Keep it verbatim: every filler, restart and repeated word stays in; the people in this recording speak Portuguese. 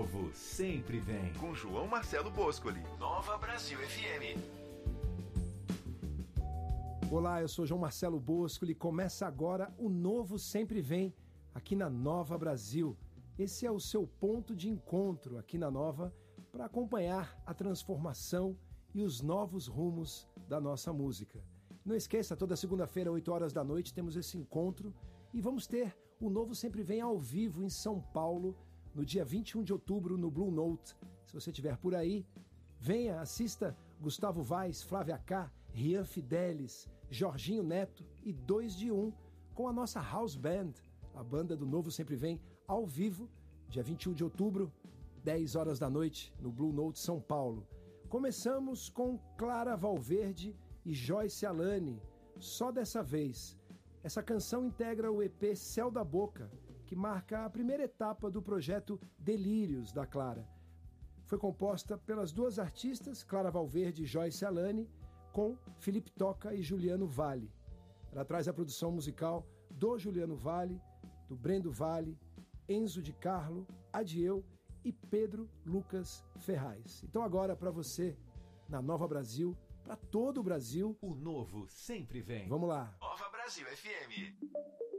novo sempre vem. Com João Marcelo Boscoli. Nova Brasil F M. Olá, eu sou João Marcelo Boscoli e começa agora o Novo Sempre Vem, aqui na Nova Brasil. Esse é o seu ponto de encontro aqui na Nova para acompanhar a transformação e os novos rumos da nossa música. Não esqueça, toda segunda-feira, oito horas da noite, temos esse encontro e vamos ter o Novo Sempre Vem ao vivo em São Paulo, no dia vinte e um de outubro, no Blue Note. Se você estiver por aí, venha, assista Gustavo Vaz, Flávia K, Rian Fidelis, Jorginho Neto e dois de um com a nossa House Band, a banda do Novo Sempre Vem, ao vivo, dia vinte e um de outubro, dez horas da noite, no Blue Note, São Paulo. Começamos com Clara Valverde e Joyce Alane, Só Dessa Vez. Essa canção integra o E P Céu da Boca, que marca a primeira etapa do projeto Delírios da Clara. Foi composta pelas duas artistas, Clara Valverde e Joyce Alane, com Felipe Toca e Juliano Vale. Ela traz a produção musical do Juliano Vale, do Brendo Vale, Enzo de Carlo, Adieu e Pedro Lucas Ferraz. Então agora para você, na Nova Brasil, para todo o Brasil, o novo sempre vem. Vamos lá. Nova Brasil F M.